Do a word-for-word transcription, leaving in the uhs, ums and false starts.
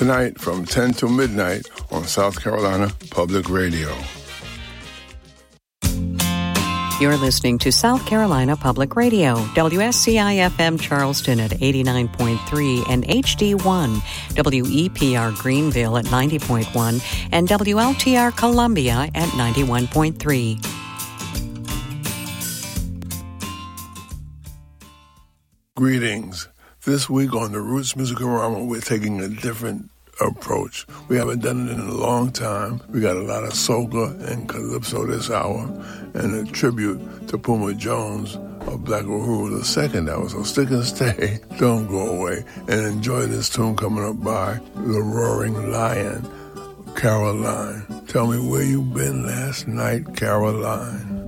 tonight from ten to midnight on South Carolina Public Radio. You're listening to South Carolina Public Radio, W S C I F M Charleston at eighty-nine point three and H D one, W E P R Greenville at ninety point one, and W L T R Columbia at ninety-one point three. Greetings. This week on the Roots Musicorama, we're taking a different approach. We haven't done it in a long time. We got a lot of soca and calypso this hour, and a tribute to Puma Jones of Black Uhuru the second hour. So stick and stay, don't go away, and enjoy this tune coming up by The Roaring Lion, Caroline. Tell me where you been last night, Caroline.